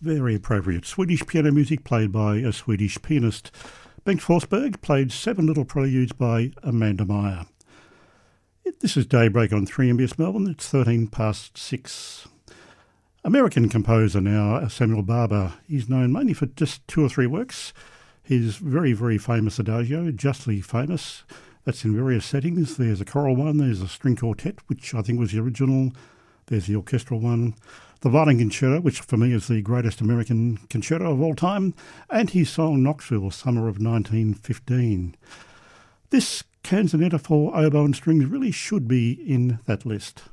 Very appropriate. Swedish piano music played by a Swedish pianist. Bengt Forsberg played Seven Little Preludes by Amanda Meyer. This is Daybreak on 3MBS Melbourne. It's 13 past 6. American composer now, Samuel Barber. He's known mainly for just 2 or 3 works. His very, very famous Adagio, justly famous. That's in various settings. There's a choral one, there's a string quartet, which I think was the original. There's the orchestral one. The Violin Concerto, which for me is the greatest American concerto of all time, and his song Knoxville, summer of 1915. This canzonetta for oboe and strings really should be in that list.